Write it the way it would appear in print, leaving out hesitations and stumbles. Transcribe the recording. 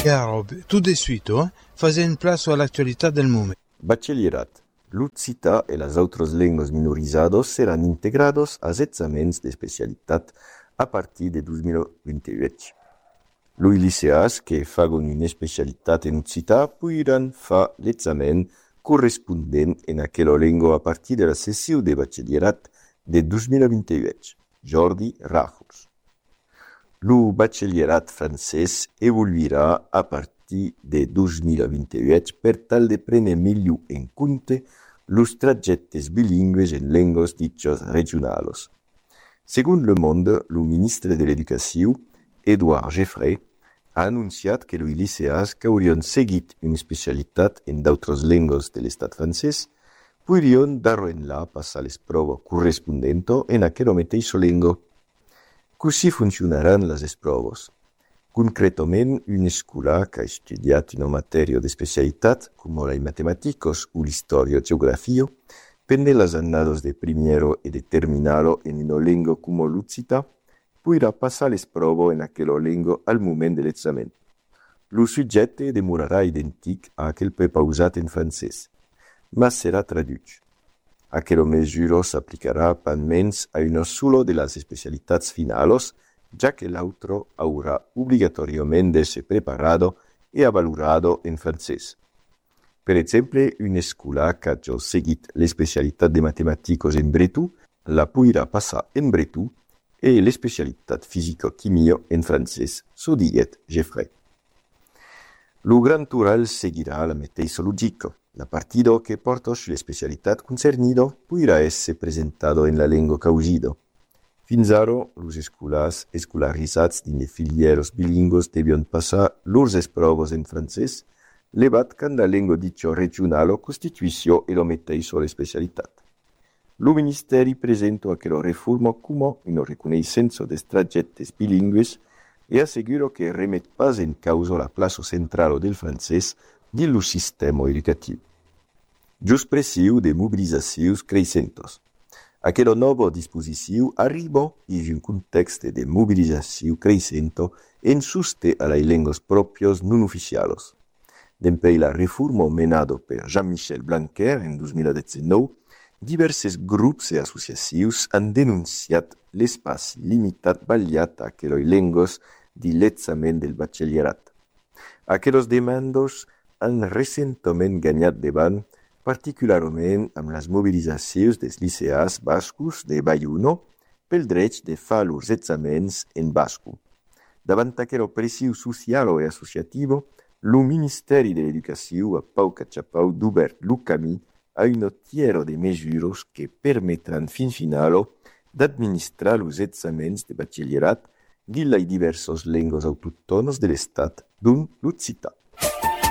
Chiaro, tout de suite, fazer une place à l'actualité del moment. Bachillerat. L'occità e las autres lenguas minorizados seran integrados als examens de specialitat a partir de 2028. Lui liceas que fagon una specialitat en occità puiran fa l'examen correspondent en aquella lengua a partir de la sessió de bachillerat de 2028. Jordi Rajos. Lo bachillerat francès evoluirà a partir de 2028 per tal de prendre millor en compte los trajectes bilingües en lenguas dichas regionalos. Según Le Monde, lo ministre de l'Educació, Édouard Geoffrey, ha anunciat que los liceas que haurien seguit una especialitat en d'autres lenguas de l'estat francès podrien d'arrenlar passar les proves correspondentes en aquella mateixa lengua. Così funcionaran les proves. Concretament, una escola que ha estudiat una matèria de specialitat, com la matematicos o l'història o geografia, pende les annados de primero e de terminalo en una lengua com l'occità, podrà passar les proves en aquella lengua al moment de l'examen. Lo subjecte demorarà idèntic a aquell pepa usat en francès, mas serà traduït. Aquella mesura s'aplicarà almenys a una sola de les especialitats finalos, ja que l'altro haurà obligatoriament d'esser preparado e avalorado en francès. Per exemple, una escola que ha ja seguit l'especialitat de matematicos en bretó la podrà passar en bretó e l'especialitat fisico-quimia en francès, so diguet Geoffrey. Lo Gran Tural seguirà la mateixa logica. La partida que porta l'especialitat concernida podrà esser presentado en la lengua causida. Fins ara, los escolars escolaritzats dins de filieros bilingües debian passar lors proves en francès, levat quand la lengua dicha regionale constituïció e la mateixa l'especialitat. Lo Ministeri presenta aquella reforma com una reconeixença dels trajectes bilingües e assegura que remet pas en causa la plaça central del francès dins lo sistema educatiu. Just pressiu de mobilitzacions creixentes. Aquella nova disposició arriba dins un context de mobilització creixenta en sosté a les llengües pròpies non oficials. Dempei la reforma menada per Jean-Michel Blanquer en 2019, diversos grups e associacions han denunciat l'espai limitat ballat a aquelles llengües de l'examen del batxillerat. Aquelles demandes han recentament guanyat davant, particularment amb les mobilitzacions dels liceals bascos de Bayona pel dret de fer els examens en basco. Davant aquella pressió social i associativa, el Ministeri de l'Educació ha pau catxapau d'obert el camí a una tiera de mesures que permetran fins final d'administrar els examens de batxillerat dins les diverses llengües autòctones de l'estat, dont l'occità.